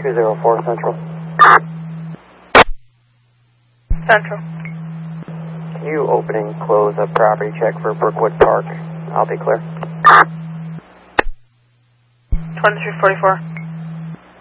204 Central. Central. Can you open and close a property check for Brookwood Park? I'll be clear. 2344.